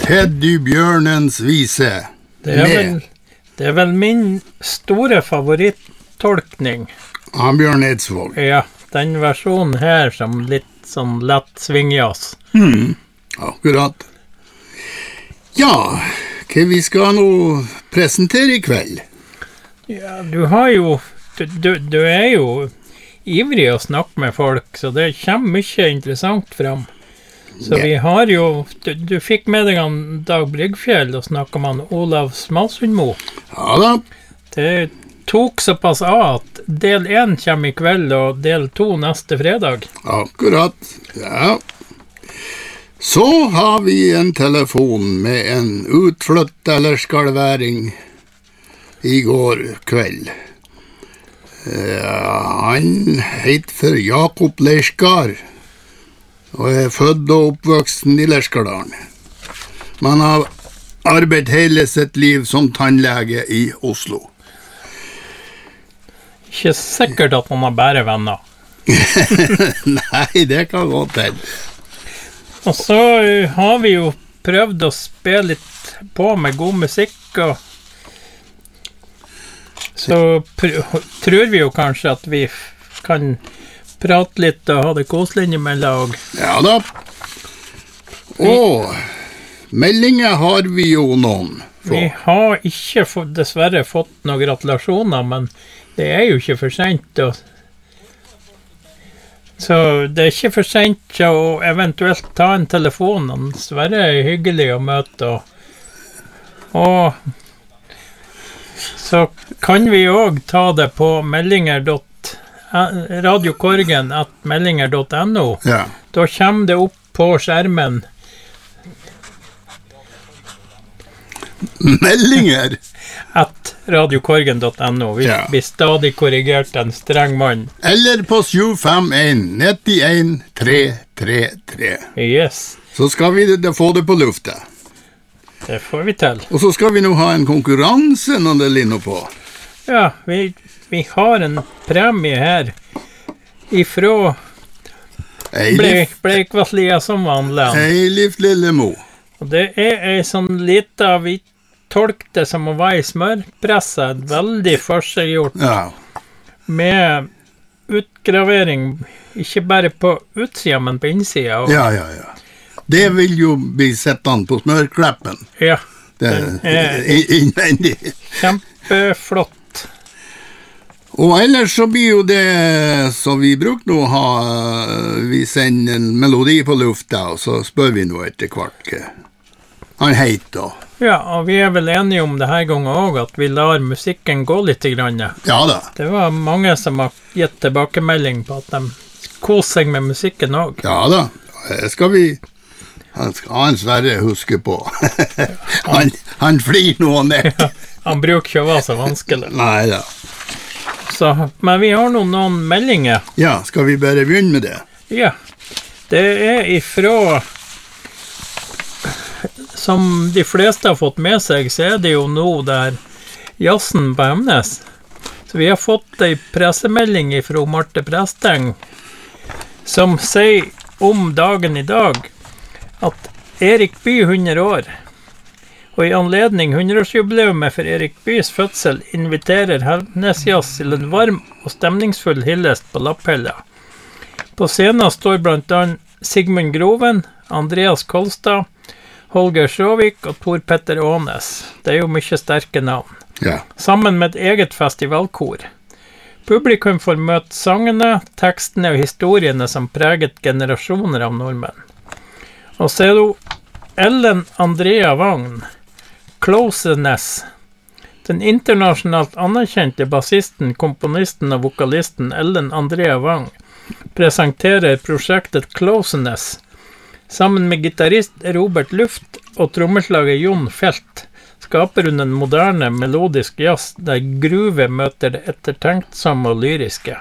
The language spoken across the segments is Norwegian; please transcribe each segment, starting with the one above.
Teddybjørnens vise. Det er vel min store favorittolkning. Av Bjørn Eidsvåg. Ja, den versjonen her som litt sånn lett svingjas. Akkurat. Ja, hva vi skal nå presentere I kveld? Ja, du har jo, du er jo ivrig å snakke med folk, så det kommer mye interessant fram. Så vi har jo, du fikk med deg han Dag Bryggfjell og snakket med han Olav Smalsundmo. Ja da. Det tok såpass av at del 1 kommer I kveld og del 2 neste fredag. Akkurat, ja. Så har vi en telefon med en utflytt eller skalværing I går kveld. Han heter for Jakob Leirskar og er født og oppvoksen I Lerskardalen. Man har arbeidet hele sitt liv som tannlege I Oslo. Ikke sikkert at man har bare venner. Nei, det kan gå til. Og så har vi jo prøvd å spille litt på med god musikk, og så tror vi jo kanskje at vi kan prate litt og ha det koselig innimellom. Ja da. Og meldinger har vi jo noen. Vi har ikke dessverre fått noen gratulasjoner, men det er jo ikke for sent. Så det er ikke for sent å eventuelt ta en telefon. Sverre er hyggelig å møte. Og så kan vi også ta det på radiokorgen@meldinger.no. Ja. Da kommer det opp på skjermen. Meldinger? @radiokorgen.no. Vi blir stadig korrigert en streng mann. Eller på 751-91-333. Yes. Så skal vi få det på lufta. Det får vi til. Og så skal vi nå ha en konkurranse når det ligger på. Ja, vi har en premie her ifra Bleikvasslia som vanlig. Eilif Lillemo. Og det er en sånn lita, vi tolker det som å være I smørpresse, veldig forseggjort, med utgravering, ikke bare på utsida, men på innsida. Ja. Det vil jo bli sett an på smørkleppen. Ja. Det er innvendig. Kjempeflott. Og ellers så blir jo det som vi bruker nå å ha, vi sender en melodi på lufta, og så spør vi nå etter hvert han heter da. Ja, og vi er vel enige om det her gangen også, at vi lar musikken gå litt grann. Ja da. Det var mange som har gitt tilbakemelding på at de koser seg med musikken også. Ja da, det skal vi han Sverre huske på. han flir noe ned. Ja, han bruker ikke å være så vanskelig. Nei da. Så, men vi har noen meldinger. Ja, skal vi bare begynne med det? Ja, det er ifra, som de fleste har fått med seg, så er det jo nå der jazzen på Hemnes. Så vi har fått en pressemelding ifra Marte Presteng, som sier om dagen I dag, at Erik Bye 100 år, og I anledning 100-årsjubileumet for Erik Byes fødsel inviterer Hemnes Jazz til en varm og stemningsfull hyllest på Lapphella. På scenen står blant annet Sigmund Groven, Andreas Kolstad, Holger Sjåvik og Tor Petter Ånes. Det er jo mye sterke navn. Ja. Sammen med et eget festivalkor. Publikum får møte sangene, tekstene og historiene som preget generasjoner av nordmenn. Og så er det Ellen Andrea Wagn, Closeness. Den internasjonalt anerkjente bassisten, komponisten og vokalisten Ellen Andrea Wagn presenterer prosjektet Closeness sammen med gitarist Robert Luft og trommeslager Jon Felt skaper hun en moderne melodisk jazz der groove møter det ettertenksomme og lyriske.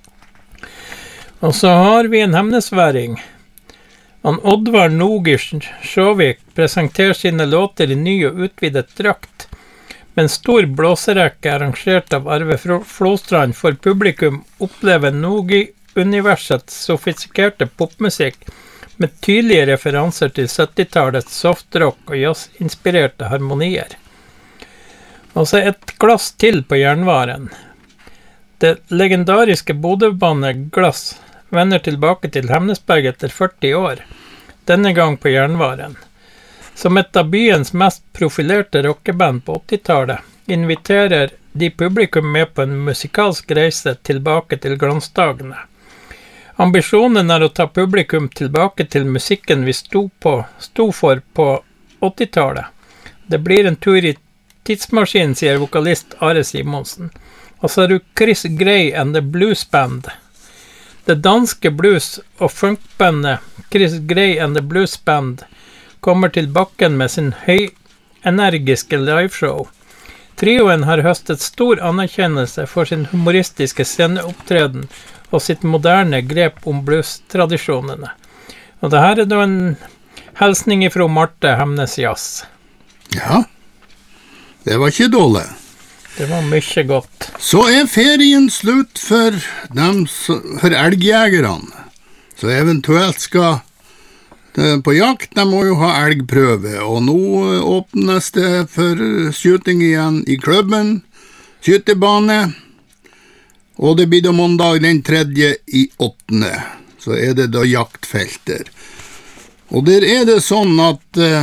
Og så har vi en hemnesværing. Oddvar Nogi Sjåvik presenterer sine låter I ny og utvidet drakt, med en stor blåserekke arrangert av Arve Flåstrand for publikum oppleve Nogi-universets sofistikerte popmusikk med tydelige referanser til 70-tallets softrock og jazz-inspirerte harmonier. Og så et glass til på jernvaren. Det legendariske Bodøbandet Glass vender tilbake til Hemnesberg etter 40 år, denne gang på jernvaren. Som et av byens mest profilerte rockeband på 80-tallet, inviterer de publikum med på en musikalsk reise tilbake til glansdagene. Ambisjonen er å ta publikum tilbake til musikken vi sto for på 80-tallet. Det blir en tur i tidsmaskinen, sier vokalist Are Simonsen. Og så er du Chris Gray and the Blues Band. Det danske blues- og funkbandet Chris Gray and the Blues Band kommer til bakken med sin høyenergiske liveshow. Trioen har høstet stor anerkjennelse for sin humoristiske sceneopptreden og sitt moderne grep om blues-tradisjonene. Og det her er da en hilsning fra Marte Hemnes Jazz. Ja, det var ikke dårlig. Det var mye godt. Så er ferien slutt for elgjegerne, så eventuelt skal på jakt. De må jo ha elgprøve, og nå åpnes det for skyting igjen i klubben, skytebane, og det blir da mandag den 3.8., så er det da jaktfelter. Og der er det sånn at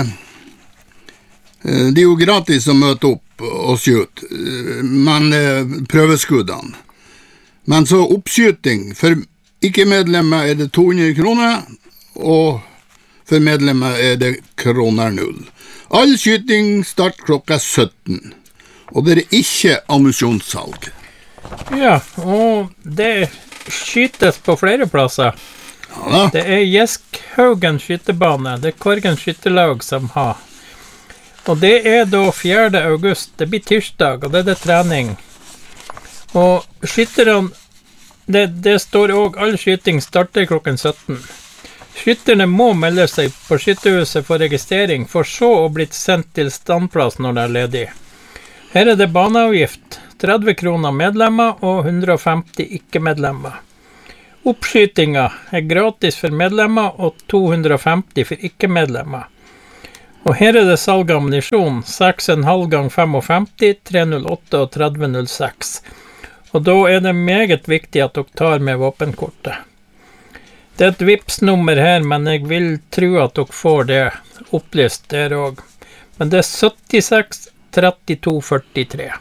det er jo gratis å møte opp og skyte, men prøveskuddene. Men så oppskyting, for ikke-medlemmer er det 200 kroner, og for medlemmer er det kroner 0. All skyting start klokka 17, og det er ikke ammunisjonssalg. Ja, og det skytes på flere plasser. Ja, det er Gjeskhaugen skytebane, det er Korgen skyttelag som har. Og det er da 4. august, det blir tirsdag, og det er det trening. Og skytterne, det står også, all skyting starter klokken 17. Skytterne må melde seg på skyttehuset for registrering, for så å bli sendt til standplass når det er ledig. Her er det baneavgift, 30 kroner medlemmer og 150 ikke-medlemmer. Oppskytinga er gratis for medlemmer og 250 for ikke-medlemmer. Og her er det salg av ammunisjon, 6,5 ganger 55, 308 og 3006. Og da er det meget viktig at dere tar med våpenkortet. Det er et Vipps-nummer her, men jeg vil tro at dere får det opplyst der også. Men det er 76 32 43.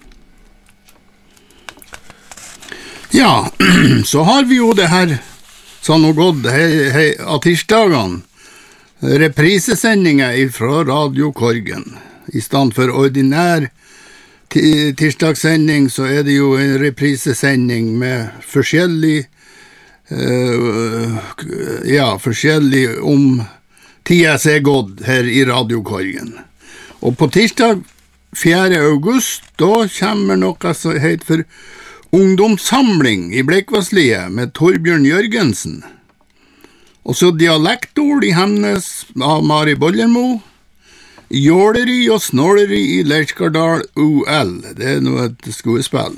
Ja, så har vi jo det her, sånn og godt, av tirsdagene, reprisesendinger fra Radio Korgen. I stedet for ordinær tirsdagssending, så er det jo en reprisesending med forskjellig om tida som er gått her i Radio Korgen. Og på tirsdag 4. august, da kommer noe som heter for Ungdomssamling i Bleikvasslie med Torbjørn Jørgensen. Og så dialektord i Hemnes av Mari Bollermo. Jåleri og snåleri i Leirskardal UL. Det er noe et skuespill.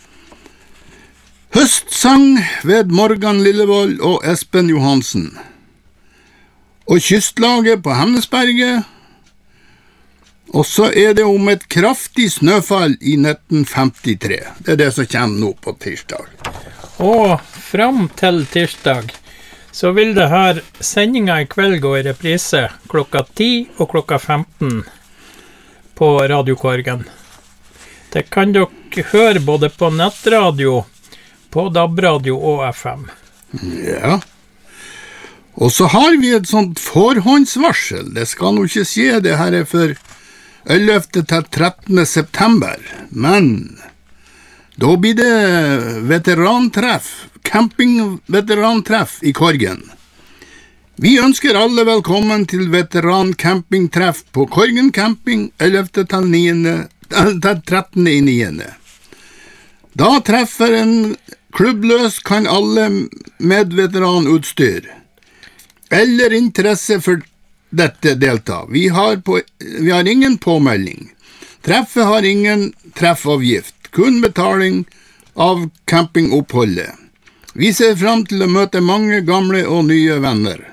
Høstsang ved Morgan Lillevold og Espen Johansen. Og kystlaget på Hemnesberget. Og så er det om et kraftig snøfall i 1953. Det er det som kommer nå på tirsdag. Og fram til tirsdag så vil det her sendinga i kveld gå i reprise klokka 10 og klokka 15 på Radio Korgen. Det kan dere høre både på nettradio, på DAB-radio og FM. Ja. Og så har vi et sånt forhåndsvarsel. Det skal nå ikke si det her er for 11. til 13. september, men da blir det veterantreff, campingveterantreff i Korgen. Vi ønsker alle velkommen til veterancampingtreff på Korgen camping 11. til 13.9. Da treffer en klubbløs kan alle med veteranutstyr eller interesse for dette delta. Vi har ingen påmelding. Treffet har ingen treffavgift, kun betaling av campingoppholdet. Vi ser frem til å møte mange gamle og nye venner.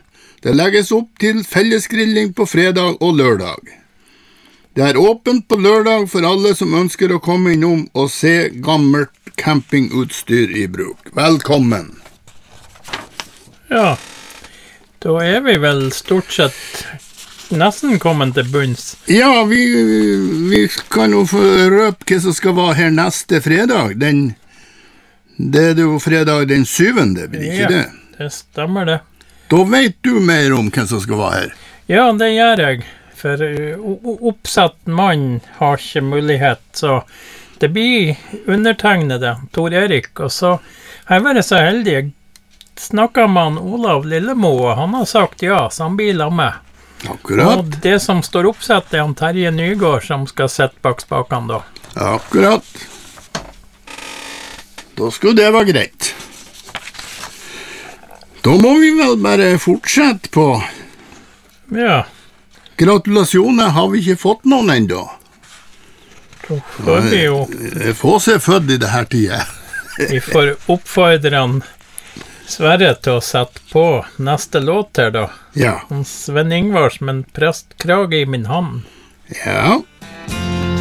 Det legges opp til fellesgrilling på fredag og lørdag. Det er åpent på lørdag for alle som ønsker å komme innom og se gammelt campingutstyr i bruk. Velkommen! Ja, da er vi vel stort sett nesten kommet til bunns. Ja, vi kan jo få røpe hva som skal være her neste fredag. Det er jo fredag den 7., blir ikke det? Ja, det stemmer det. Da vet du mer om hvem som skal være her. Ja, det gjør jeg. For oppsatt mann har ikke mulighet, så det blir undertegnede, Tor Erik. Og så har jeg vært så heldig. Jeg snakket med han Olav Lillemo, og han har sagt ja, så han blir med. Akkurat. Og det som står oppsatt er han Terje Nygård som skal sette bak spakene da. Akkurat. Da skulle det være greit. Da må vi vel bare fortsette på. Ja. Gratulasjoner, har vi ikke fått noen enda? Da får vi jo... Jeg får se født i det her tida. Vi får oppfordre han Sverre til å sette på neste låt her da. Ja. Sven Ingvars med en prestkrage i min hand. Ja.